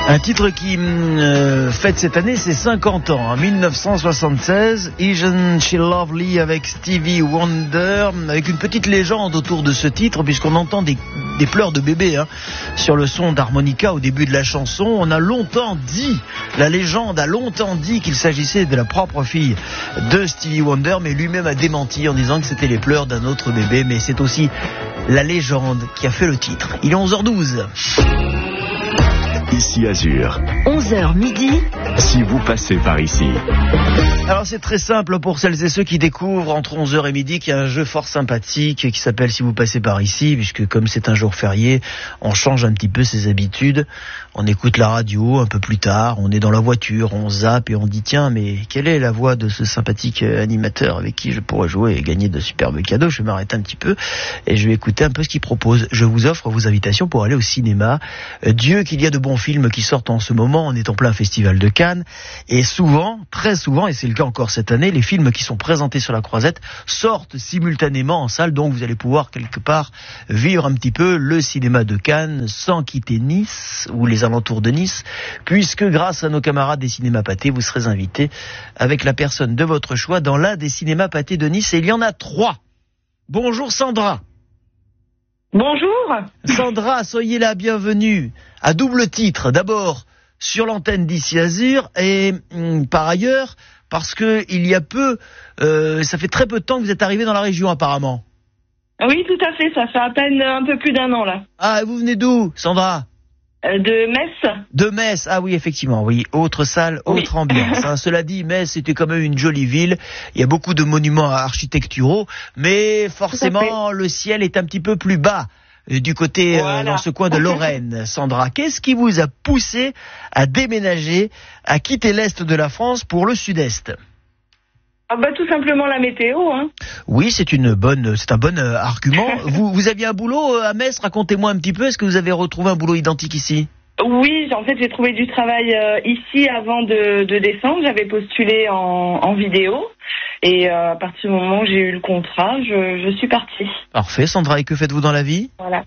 Un titre qui fête cette année ses 50 ans, en 1976, Isn't She Lovely avec Stevie Wonder, avec une petite légende autour de ce titre, puisqu'on entend des pleurs de bébé sur le son d'harmonica au début de la chanson. On a longtemps dit, la légende a longtemps dit qu'il s'agissait de la propre fille de Stevie Wonder, mais lui-même a démenti en disant que c'était les pleurs d'un autre bébé, mais c'est aussi la légende qui a fait le titre. Il est 11h12. Ici Azur. 11h midi. Si vous passez par ici. Alors c'est très simple pour celles et ceux qui découvrent entre 11h et midi qu'il y a un jeu fort sympathique qui s'appelle Si vous passez par ici, puisque comme c'est un jour férié, on change un petit peu ses habitudes. On écoute la radio un peu plus tard, on est dans la voiture, on zappe et on dit tiens, mais quelle est la voix de ce sympathique animateur avec qui je pourrais jouer et gagner de superbes cadeaux? Je vais m'arrêter un petit peu et je vais écouter un peu ce qu'il propose. Je vous offre vos invitations pour aller au cinéma. Dieu qu'il y a de bons films qui sortent en ce moment, on est en plein festival de Cannes et souvent, très souvent, et c'est le cas encore cette année, les films qui sont présentés sur la Croisette sortent simultanément en salle, donc vous allez pouvoir quelque part vivre un petit peu le cinéma de Cannes sans quitter Nice ou les alentours de Nice, puisque grâce à nos camarades des cinémas Pathé, vous serez invités avec la personne de votre choix dans l'un des cinémas Pathé de Nice, et il y en a 3. Bonjour Sandra. Bonjour. Sandra, soyez la bienvenue à double titre. D'abord sur l'antenne d'Ici Azur et par ailleurs parce que il y a peu, ça fait très peu de temps que vous êtes arrivé dans la région apparemment. Oui, tout à fait. Ça fait à peine un peu plus d'1 an là. Ah, vous venez d'où, Sandra? De Metz. De Metz, ah oui, effectivement, oui. Autre salle, autre ambiance. Cela dit, Metz, c'était quand même une jolie ville. Il y a beaucoup de monuments architecturaux, mais forcément, le ciel est un petit peu plus bas du côté, dans ce coin de Lorraine. Sandra, qu'est-ce qui vous a poussé à déménager, à quitter l'Est de la France pour le Sud-Est? Tout simplement la météo. Oui, c'est un bon argument. Vous aviez un boulot à Metz, racontez-moi un petit peu. Est-ce que vous avez retrouvé un boulot identique ici? Oui, en fait, j'ai trouvé du travail ici avant de descendre. J'avais postulé en vidéo. Et à partir du moment où j'ai eu le contrat, je suis partie. Parfait. Sandra, et que faites-vous dans la vie? Voilà.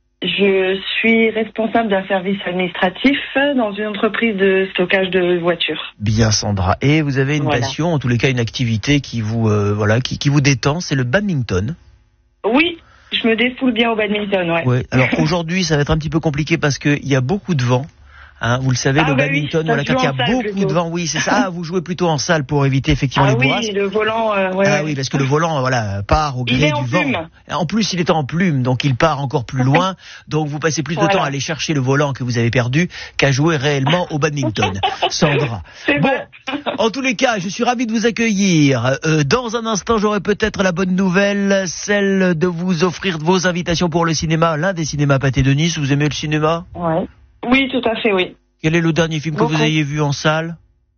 Je suis responsable d'un service administratif dans une entreprise de stockage de voitures. Bien, Sandra. Et vous avez une passion, en tous les cas une activité qui vous qui vous détend, c'est le badminton. Oui, je me défoule bien au badminton, ouais. Alors aujourd'hui, ça va être un petit peu compliqué parce qu'il y a beaucoup de vent. Vous le savez, le badminton, quand il y a beaucoup de vent, oui, c'est ça. Vous jouez plutôt en salle pour éviter effectivement les bourrasques. Oui, le volant, oui, parce que le volant, part au gré du vent. Plume. En plus, il est en plume, donc il part encore plus loin. Donc vous passez plus de temps à aller chercher le volant que vous avez perdu qu'à jouer réellement au badminton. Sandra. Bon, en tous les cas, je suis ravi de vous accueillir. Dans un instant, j'aurai peut-être la bonne nouvelle, celle de vous offrir vos invitations pour le cinéma, l'un des cinémas Pathé de Nice. Vous aimez le cinéma? Oui, tout à fait, oui. Quel est le dernier film que vous ayez vu en salle?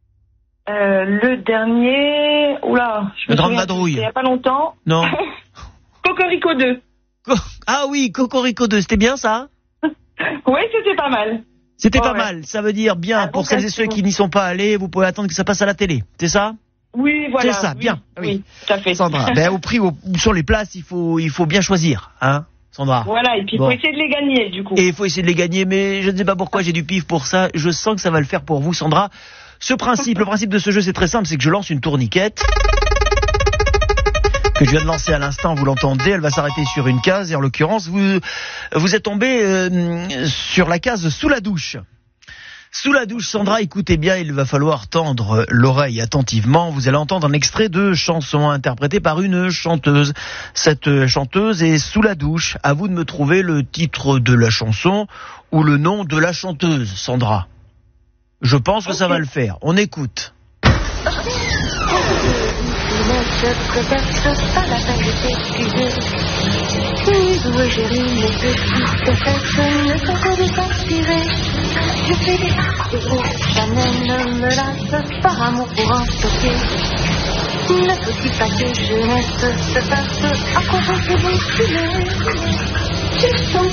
Le dernier... Oula, je me souviens, Vadrouille. Il n'y a pas longtemps. Non. Cocorico 2. Ah oui, Cocorico 2, c'était bien ça? Oui, c'était pas mal. C'était pas mal, ça veut dire bien, pour celles et ceux qui n'y sont pas allés, vous pouvez attendre que ça passe à la télé, c'est ça? Oui, voilà. C'est ça, bien. Oui, tout à fait. Sandra, au prix où sont les places, il faut bien choisir, Sandra. Voilà, et puis il faut essayer de les gagner, du coup. Et il faut essayer de les gagner, mais je ne sais pas pourquoi j'ai du pif pour ça. Je sens que ça va le faire pour vous, Sandra. Le principe de ce jeu, c'est très simple, c'est que je lance une tourniquette que je viens de lancer à l'instant, vous l'entendez, elle va s'arrêter sur une case, et en l'occurrence, vous êtes tombé sur la case sous la douche. Sous la douche, Sandra, écoutez bien, il va falloir tendre l'oreille attentivement. Vous allez entendre un extrait de chanson interprétée par une chanteuse. Cette chanteuse est sous la douche. À vous de me trouver le titre de la chanson ou le nom de la chanteuse, Sandra. Je pense que ça va le faire. On écoute. Je fais des actes, jamais ne me lasse par amour pour en stocker. Ne faut-il pas que jeunesse se fasse à quoi vous fait bousculer? Je sens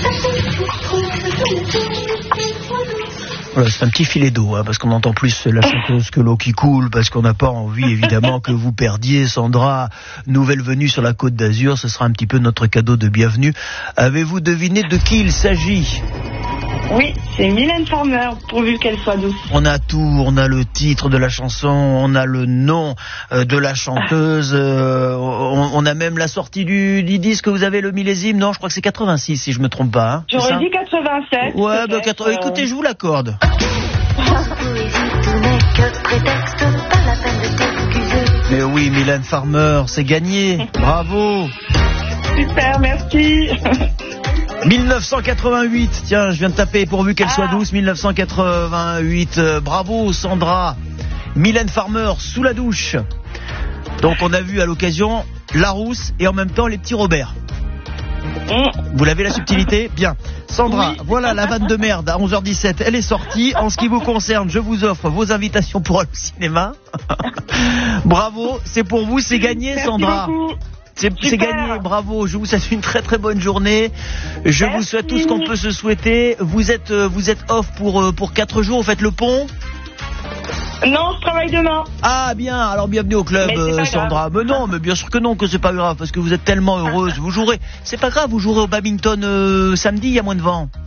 Voilà, c'est un petit filet d'eau, parce qu'on entend plus la chanteuse que l'eau qui coule, parce qu'on n'a pas envie, évidemment, que vous perdiez. Sandra, nouvelle venue sur la Côte d'Azur, ce sera un petit peu notre cadeau de bienvenue. Avez-vous deviné de qui il s'agit? Oui, c'est Mylène Farmer, pourvu qu'elle soit douce. On a tout, on a le titre de la chanson, on a le nom de la chanteuse, on a même la sortie du disque. Vous avez le millésime? Non, je crois que c'est 86 si je me trompe pas. Hein, j'aurais dit 87. Ouais, bah, écoutez, je vous l'accorde. Mais oui, Mylène Farmer, c'est gagné. Bravo. Super, merci. 1988, tiens, je viens de taper pourvu qu'elle soit douce. 1988, bravo Sandra. Mylène Farmer, Sous la douche. Donc on a vu à l'occasion Larousse et en même temps les petits Robert. Vous l'avez la subtilité? Bien. Sandra, oui. Voilà la vanne de merde à 11h17, elle est sortie. En ce qui vous concerne, je vous offre vos invitations pour le cinéma. Bravo, c'est pour vous, c'est gagné. Merci Sandra. Beaucoup. C'est gagné, bravo. Je vous souhaite une très très bonne journée. Je vous souhaite tout ce qu'on peut se souhaiter. Vous êtes off pour 4 jours. Vous faites le pont? Non, je travaille demain. Ah bien, alors bienvenue au club, Sandra. Mais non, mais bien sûr que non, que c'est pas grave, parce que vous êtes tellement heureuse. Vous jouerez, c'est pas grave, vous jouerez au badminton samedi, il y a moins de vent.